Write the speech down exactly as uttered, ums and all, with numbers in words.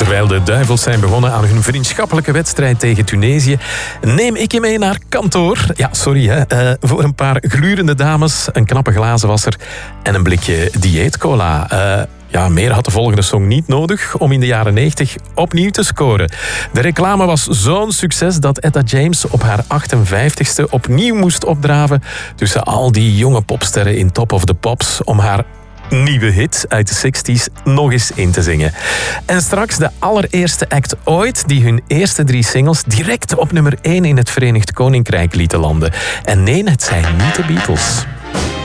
Terwijl de Duivels zijn begonnen aan hun vriendschappelijke wedstrijd tegen Tunesië, neem ik je mee naar kantoor. Ja, sorry hè. Uh, voor een paar glurende dames, een knappe glazenwasser en een blikje dieetcola. Uh, Ja, meer had de volgende song niet nodig om in de jaren negentig opnieuw te scoren. De reclame was zo'n succes dat Etta James op haar achtenvijftigste opnieuw moest opdraven tussen al die jonge popsterren in Top of the Pops om haar nieuwe hit uit de zestig's nog eens in te zingen. En straks de allereerste act ooit die hun eerste drie singles direct op nummer één in het Verenigd Koninkrijk lieten landen. En nee, het zijn niet de Beatles.